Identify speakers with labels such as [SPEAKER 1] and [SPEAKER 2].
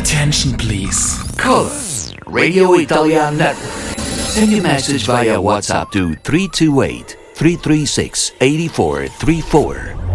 [SPEAKER 1] Attention, please.
[SPEAKER 2] Call us, Radio Italian Network. Send your message via WhatsApp to 328 336 8434.